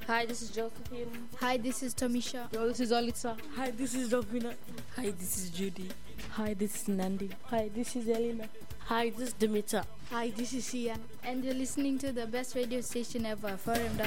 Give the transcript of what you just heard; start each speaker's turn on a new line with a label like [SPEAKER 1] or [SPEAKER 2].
[SPEAKER 1] Hi, this is Josephine.
[SPEAKER 2] Hi, this is Tamisha.
[SPEAKER 3] Yo, this is Olitsa.
[SPEAKER 4] Hi, this is Dovina.
[SPEAKER 5] Hi, this is Judy.
[SPEAKER 6] Hi, this is Nandi.
[SPEAKER 7] Hi, this is Elena.
[SPEAKER 8] Hi, this is Dimitra.
[SPEAKER 9] Hi, this is Sia.
[SPEAKER 2] And you're listening to the best radio station ever, Forum